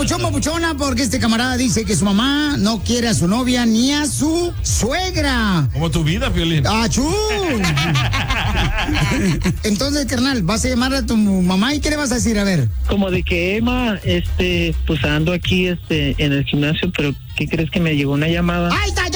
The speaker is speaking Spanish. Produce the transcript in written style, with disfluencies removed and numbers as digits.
papuchón, papuchona, porque este camarada dice que su mamá no quiere a su novia ni a su suegra. Como tu vida, Piolín. ¡Achú! Entonces, carnal, vas a llamar a tu mamá y ¿qué le vas a decir? A ver. Como de que, Emma, pues ando aquí, en el gimnasio, pero ¿qué crees que me llegó una llamada? ¡Ahí está!